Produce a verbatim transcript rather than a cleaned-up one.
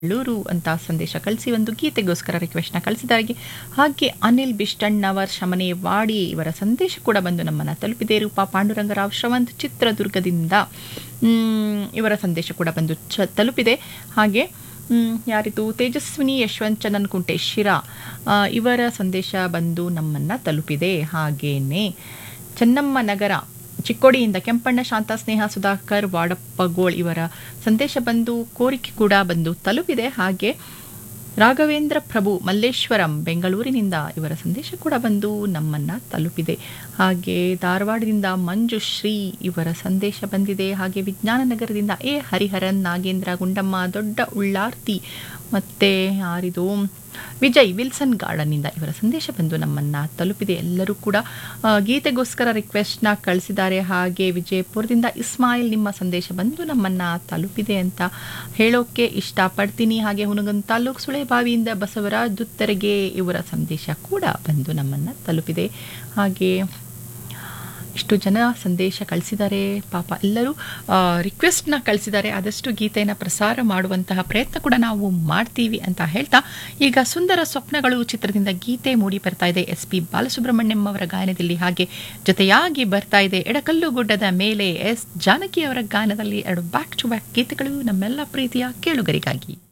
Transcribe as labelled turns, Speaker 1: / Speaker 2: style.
Speaker 1: ಬೆಂಗಳೂರು ಅಂತ ಸಂದೇಶ ಕಳಿಸಿ ಒಂದು ಗೀತೆಗೋಸ್ಕರ ರಿಕ್ವೆಸ್ಟ್ನ ಕಳಿಸಿದಾಗೆ. ಹಾಗೆ ಅನಿಲ್ ಬಿಷ್ಟಣ್ಣವರ್ ಶಮನೇವಾಡಿ ಇವರ ಸಂದೇಶ ಕೂಡ ಬಂದು ನಮ್ಮನ್ನು ತಲುಪಿದೆ. ರೂಪಾ ಪಾಂಡುರಂಗರಾವ್ ಶ್ರವಂತ್ ಚಿತ್ರದುರ್ಗದಿಂದ ಇವರ ಸಂದೇಶ ಕೂಡ ಬಂದು ಚ ತಲುಪಿದೆ. ಹಾಗೆ ಯಾರಿದು ತೇಜಸ್ವಿನಿ ಯಶವಂತ್ ಚನ್ನನ್ಕುಂಟೆ ಶಿರಾ ಇವರ ಸಂದೇಶ ಬಂದು ನಮ್ಮನ್ನು ತಲುಪಿದೆ. ಹಾಗೇನೆ ಚೆನ್ನಮ್ಮ ನಗರ ಚಿಕ್ಕೋಡಿಯಿಂದ ಕೆಂಪಣ್ಣ ಶಾಂತ ಸ್ನೇಹ ಸುಧಾಕರ್ ವಾಡಪ್ಪಗೋಳ್ ಇವರ ಸಂದೇಶ ಬಂದು ಕೋರಿಕೆ ಕೂಡ ಬಂದು ತಲುಪಿದೆ. ಹಾಗೆ ರಾಘವೇಂದ್ರ ಪ್ರಭು ಮಲ್ಲೇಶ್ವರಂ ಬೆಂಗಳೂರಿನಿಂದ ಇವರ ಸಂದೇಶ ಕೂಡ ಬಂದು ನಮ್ಮನ್ನು ತಲುಪಿದೆ. ಹಾಗೆ ಧಾರವಾಡದಿಂದ ಮಂಜುಶ್ರೀ ಇವರ ಸಂದೇಶ ಬಂದಿದೆ. ಹಾಗೆ ವಿಜ್ಞಾನ ನಗರದಿಂದ ಎ ಹರಿಹರನ್ ನಾಗೇಂದ್ರ ಗುಂಡಮ್ಮ ದೊಡ್ಡ ಉಳ್ಳಾರ್ತಿ ಮತ್ತು ಯಾರಿದು ವಿಜಯ್ ವಿಲ್ಸನ್ ಗಾರ್ಡನ್ನಿಂದ ಇವರ ಸಂದೇಶ ಬಂದು ನಮ್ಮನ್ನು ತಲುಪಿದೆ. ಎಲ್ಲರೂ ಕೂಡ ಗೀತೆಗೋಸ್ಕರ ರಿಕ್ವೆಸ್ಟ್ನ ಕಳಿಸಿದ್ದಾರೆ. ಹಾಗೆ ವಿಜಯಪುರದಿಂದ ಇಸ್ಮಾಯಿಲ್ ನಿಮ್ಮ ಸಂದೇಶ ಬಂದು ನಮ್ಮನ್ನು ತಲುಪಿದೆ ಅಂತ ಹೇಳೋಕ್ಕೆ ಇಷ್ಟಪಡ್ತೀನಿ. ಹಾಗೆ ಹುನಗನ್ ತಾಲೂಕು ಸುಳೆಬಾವಿಯಿಂದ ಬಸವರಾಜ್ ದುತ್ತರಗೆ ಇವರ ಸಂದೇಶ ಕೂಡ ಬಂದು ನಮ್ಮನ್ನು ತಲುಪಿದೆ. ಹಾಗೆ ಇಷ್ಟು ಜನ ಸಂದೇಶ ಕಳಿಸಿದ್ದಾರೆ. ಪಾಪ ಎಲ್ಲರೂ ರಿಕ್ವೆಸ್ಟ್ನ ಕಳಿಸಿದ್ದಾರೆ. ಆದಷ್ಟು ಗೀತೆಯನ್ನು ಪ್ರಸಾರ ಮಾಡುವಂತಹ ಪ್ರಯತ್ನ ಕೂಡ ನಾವು ಮಾಡ್ತೀವಿ ಅಂತ ಹೇಳ್ತಾ, ಈಗ ಸುಂದರ ಸ್ವಪ್ನಗಳು ಚಿತ್ರದಿಂದ ಗೀತೆ ಮೂಡಿ ಬರ್ತಾ ಇದೆ ಎಸ್ ಪಿ ಬಾಲಸುಬ್ರಹ್ಮಣ್ಯಂ ಅವರ ಗಾಯನದಲ್ಲಿ. ಹಾಗೆ ಜೊತೆಯಾಗಿ ಬರ್ತಾ ಇದೆ ಎಡಕಲ್ಲು ಗುಡ್ಡದ ಮೇಲೆ ಎಸ್ ಜಾನಕಿ ಅವರ ಗಾಯನದಲ್ಲಿ. ಎರಡು ಬ್ಯಾಕ್ ಟು ಬ್ಯಾಕ್ ಗೀತೆಗಳು ನಮ್ಮೆಲ್ಲ ಪ್ರೀತಿಯ ಕೇಳುಗರಿಗಾಗಿ.